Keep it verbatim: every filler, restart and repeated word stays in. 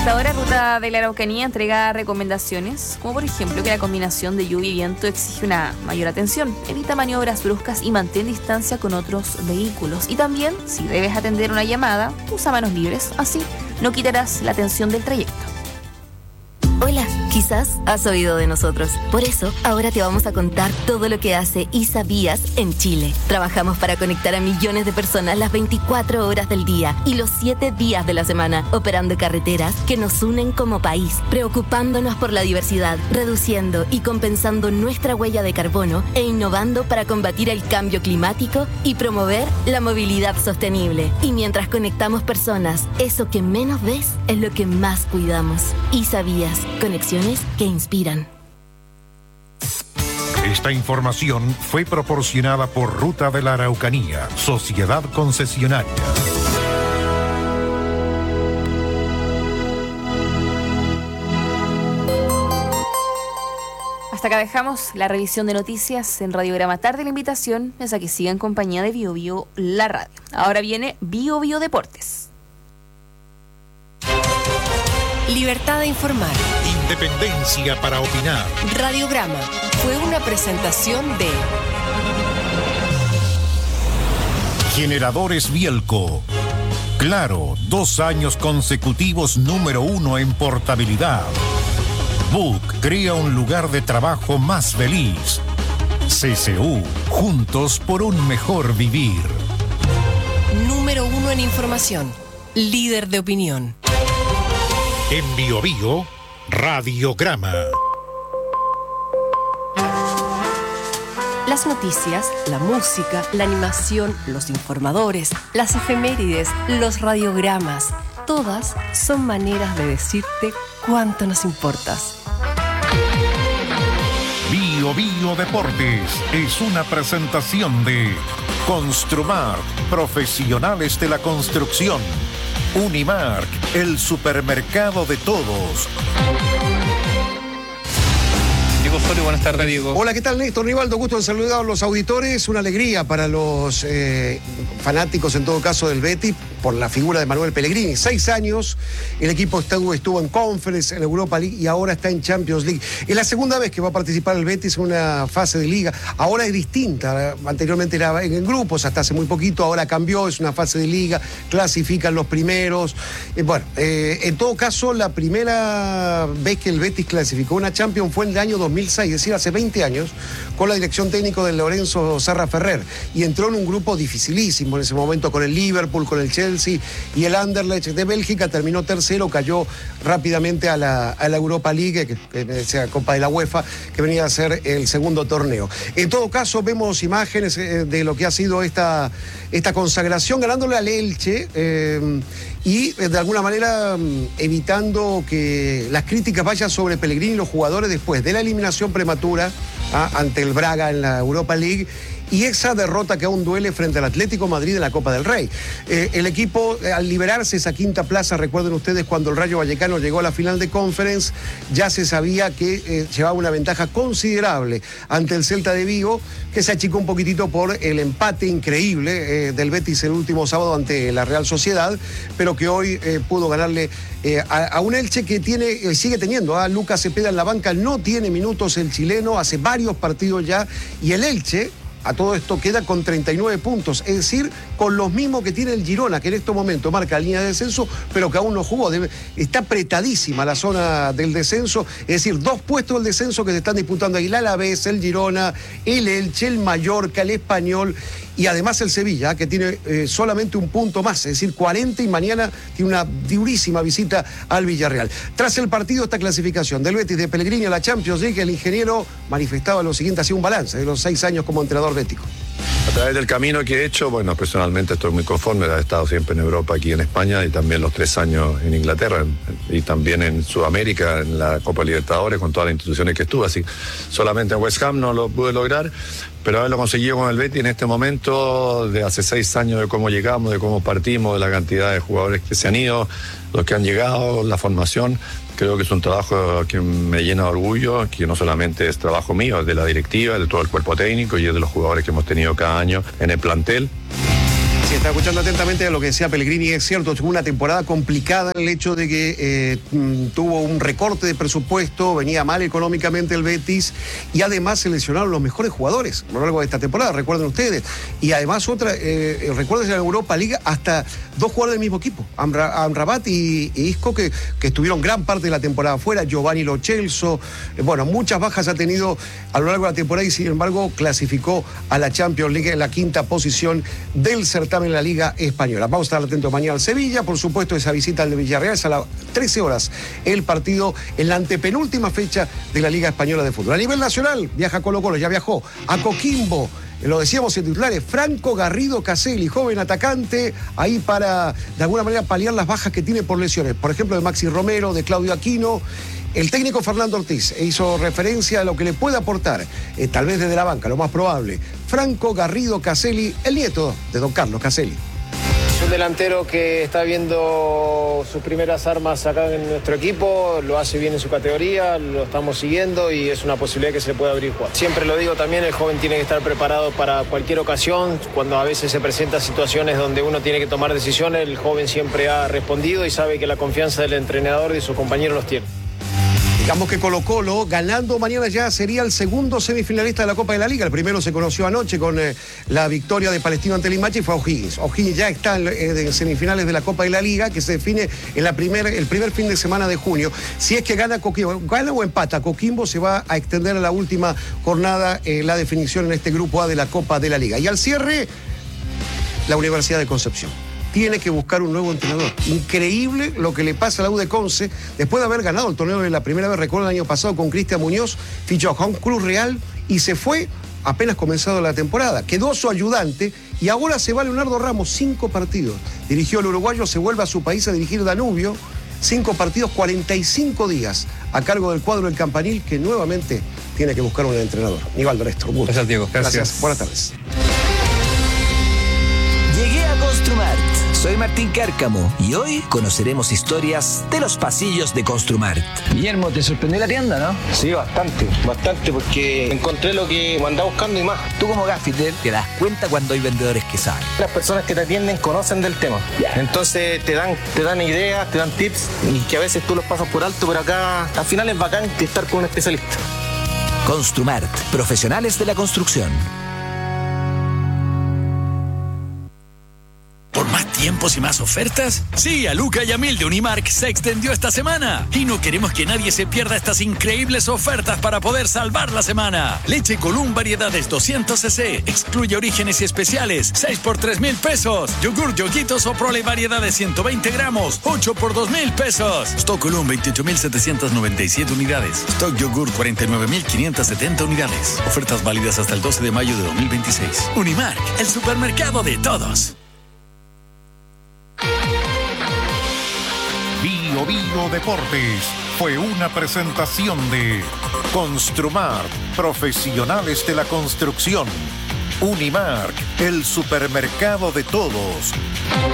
Hasta ahora, Ruta de la Araucanía entrega recomendaciones, como por ejemplo que la combinación de lluvia y viento exige una mayor atención, evita maniobras bruscas y mantén distancia con otros vehículos. Y también, si debes atender una llamada, usa manos libres, así no quitarás la atención del trayecto. Hola, quizás has oído de nosotros. Por eso, ahora te vamos a contar todo lo que hace ISABías en Chile. Trabajamos para conectar a millones de personas las veinticuatro horas del día y los siete días de la semana, operando carreteras que nos unen como país, preocupándonos por la diversidad, reduciendo y compensando nuestra huella de carbono e innovando para combatir el cambio climático y promover la movilidad sostenible. Y mientras conectamos personas, eso que menos ves es lo que más cuidamos. ISABías. Conexiones que inspiran. Esta información fue proporcionada por Ruta de la Araucanía, Sociedad Concesionaria. Hasta acá dejamos la revisión de noticias en Radiograma Tarde. La invitación es a que siga en compañía de Bio Bio, la radio. Ahora viene Bio Bio Deportes. Libertad de informar. Independencia para opinar. Radiograma fue una presentación de Generadores Bielco. Claro, dos años consecutivos número uno en portabilidad. Book crea un lugar de trabajo más feliz. C C U, juntos por un mejor vivir. Número uno en información. Líder de opinión. En Bio Bio, Radiograma. Las noticias, la música, la animación, los informadores, las efemérides, los radiogramas, todas son maneras de decirte cuánto nos importas. Bio Bio Deportes es una presentación de Construmark, profesionales de la construcción. Unimark, el supermercado de todos. Diego Soli, buenas tardes, Diego. Hola, ¿qué tal, Néstor Rivaldo? Gusto en saludar a los auditores. Una alegría para los eh, fanáticos, en todo caso, del Betis, por la figura de Manuel Pellegrini. Seis años, el equipo estuvo, estuvo en Conference, en Europa League y ahora está en Champions League. Es la segunda vez que va a participar el Betis en una fase de liga. Ahora es distinta. Anteriormente era en grupos, hasta hace muy poquito. Ahora cambió, es una fase de liga. Clasifican los primeros. Eh, bueno, eh, en todo caso, la primera vez que el Betis clasificó una Champions fue en el año dos mil seis, es decir, hace veinte años, con la dirección técnica de Lorenzo Serra Ferrer. Y entró en un grupo dificilísimo en ese momento, con el Liverpool, con el Chelsea y el Anderlecht de Bélgica. Terminó tercero, cayó rápidamente a la, a la Europa League, que, que sea Copa de la UEFA, que venía a ser el segundo torneo. En todo caso, vemos imágenes de lo que ha sido esta, esta consagración, ganándole al Elche eh, y de alguna manera evitando que las críticas vayan sobre Pellegrini y los jugadores después de la eliminación prematura ¿ah? ante el Braga en la Europa League y esa derrota que aún duele frente al Atlético Madrid en la Copa del Rey. Eh, el equipo, eh, al liberarse esa quinta plaza, recuerden ustedes cuando el Rayo Vallecano llegó a la final de Conference, ya se sabía que eh, llevaba una ventaja considerable ante el Celta de Vigo, que se achicó un poquitito por el empate increíble eh, del Betis el último sábado ante la Real Sociedad, pero que hoy eh, pudo ganarle eh, a, a un Elche que tiene, eh, sigue teniendo a Lucas Cepeda en la banca. No tiene minutos el chileno, hace varios partidos ya, y el Elche a todo esto queda con treinta y nueve puntos, es decir, con los mismos que tiene el Girona, que en este momento marca la línea de descenso, pero que aún no jugó. Debe, está apretadísima la zona del descenso, es decir, dos puestos del descenso que se están disputando ahí: el Alavés, el Girona, el Elche, el Mallorca, el Español y además el Sevilla, que tiene eh, solamente un punto más, es decir, cuarenta, y mañana tiene una durísima visita al Villarreal. Tras el partido, esta clasificación del Betis de Pellegrini a la Champions League, el ingeniero manifestaba lo siguiente, hacía un balance de los seis años como entrenador bético. A través del camino que he hecho, bueno, personalmente estoy muy conforme. He estado siempre en Europa, aquí en España, y también los tres años en Inglaterra, y también en Sudamérica, en la Copa Libertadores, con todas las instituciones que estuve. Así, solamente en West Ham no lo pude lograr, pero haberlo conseguido con el Betis en este momento, de hace seis años, de cómo llegamos, de cómo partimos, de la cantidad de jugadores que se han ido, los que han llegado, la formación. Creo que es un trabajo que me llena de orgullo, que no solamente es trabajo mío, es de la directiva, de todo el cuerpo técnico y es de los jugadores que hemos tenido cada año en el plantel. Sí, está escuchando atentamente lo que decía Pellegrini, es cierto, tuvo una temporada complicada en el hecho de que eh, tuvo un recorte de presupuesto, venía mal económicamente el Betis y además se lesionaron los mejores jugadores a lo largo de esta temporada, recuerden ustedes. Y además otra, eh, recuerden en la Europa League hasta dos jugadores del mismo equipo, Amra, Amrabat y, y Isco, que, que estuvieron gran parte de la temporada fuera, Giovanni Lo Celso, eh, bueno, muchas bajas ha tenido a lo largo de la temporada y sin embargo clasificó a la Champions League en la quinta posición del certamen en la Liga Española. Vamos a estar atentos mañana al Sevilla, por supuesto, esa visita al de Villarreal es a las trece horas el partido en la antepenúltima fecha de la Liga Española de Fútbol. A nivel nacional, viaja Colo-Colo, ya viajó a Coquimbo, lo decíamos en titulares, Franco Garrido Caselli, joven atacante, ahí para, de alguna manera, paliar las bajas que tiene por lesiones, por ejemplo, de Maxi Romero, de Claudio Aquino. El técnico Fernando Ortiz hizo referencia a lo que le puede aportar, eh, tal vez desde la banca, lo más probable, Franco Garrido Caselli, el nieto de don Carlos Caselli. Un delantero que está viendo sus primeras armas acá en nuestro equipo, lo hace bien en su categoría, lo estamos siguiendo y es una posibilidad que se le pueda abrir jugar. Siempre lo digo también, el joven tiene que estar preparado para cualquier ocasión, cuando a veces se presentan situaciones donde uno tiene que tomar decisiones, el joven siempre ha respondido y sabe que la confianza del entrenador y de sus compañeros los tiene. Digamos que Colo-Colo, ganando mañana ya, sería el segundo semifinalista de la Copa de la Liga. El primero se conoció anoche con eh, la victoria de Palestino ante Limache y fue O'Higgins. O'Higgins ya está en, eh, en semifinales de la Copa de la Liga, que se define en la primer, el primer fin de semana de junio. Si es que gana Coquimbo, gana o empata Coquimbo, se va a extender a la última jornada eh, la definición en este grupo A de la Copa de la Liga. Y al cierre, la Universidad de Concepción tiene que buscar un nuevo entrenador. Increíble lo que le pasa a la U de Conce, después de haber ganado el torneo de la primera vez, recuerdo el año pasado con Cristian Muñoz, fichó a un club real y se fue apenas comenzado la temporada. Quedó su ayudante y ahora se va Leonardo Ramos, cinco partidos. Dirigió el uruguayo, se vuelve a su país a dirigir Danubio, cinco partidos, cuarenta y cinco días a cargo del cuadro del Campanil, que nuevamente tiene que buscar un entrenador. Nivaldo Néstor, un gusto. Gracias, Diego. Gracias. Gracias. Buenas tardes. Llegué a Construmart. Soy Martín Cárcamo y hoy conoceremos historias de los pasillos de Construmart. Guillermo, ¿te sorprendió la tienda, no? Sí, bastante, bastante, porque encontré lo que andaba buscando y más. Tú como gaffiter te das cuenta cuando hay vendedores que saben. Las personas que te atienden conocen del tema. Entonces te dan, te dan ideas, te dan tips y que a veces tú los pasas por alto, pero acá al final es bacán estar con un especialista. Construmart, profesionales de la construcción. ¿Por más tiempos y más ofertas? Sí, a Luca y a Mil de Unimark se extendió esta semana. Y no queremos que nadie se pierda estas increíbles ofertas para poder salvar la semana. Leche Column variedades doscientos centilitros, excluye orígenes y especiales, seis por tres mil pesos. Yogur Yoguitos o Prole variedades ciento veinte gramos, ocho por dos mil pesos. Stock Column veintiocho mil setecientos noventa y siete unidades. Stock Yogur cuarenta y nueve mil quinientos setenta unidades. Ofertas válidas hasta el doce de mayo de dos mil veintiséis. Unimark, el supermercado de todos. Bio Bio Deportes fue una presentación de Construmart, profesionales de la construcción. Unimark, el supermercado de todos.